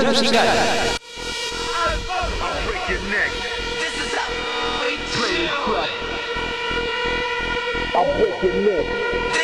musical. I'll break your neck. This is how we do it. I'll break your neck.